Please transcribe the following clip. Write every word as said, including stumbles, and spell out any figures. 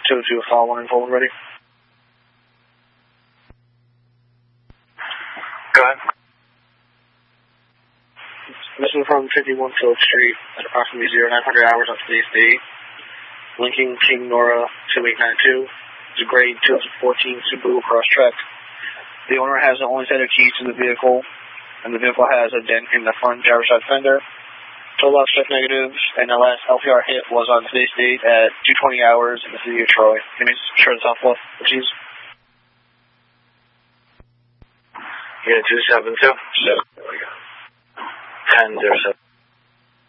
two two, file one and forward ready. Go ahead. This is from fifty-one Phillips Street at approximately zero nine hundred hours on today's date. Linking King Nora two eight nine two. It's a grade two thousand fourteen Subaru Crosstrek. The owner has the only set of keys to the vehicle, and the vehicle has a dent in the front driver's side fender. Total loss check negatives, and the last L P R hit was on today's date at two twenty hours in the city of Troy. Can you turn this off, please? Yeah, two seven two. There we go. ten zero seven.